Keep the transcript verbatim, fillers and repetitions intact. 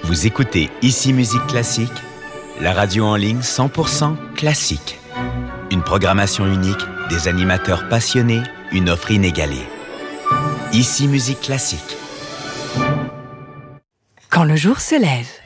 Vous écoutez Ici Musique Classique, la radio en ligne cent pour cent classique. Une programmation unique, des animateurs passionnés, une offre inégalée. Ici Musique Classique. Quand le jour se lève.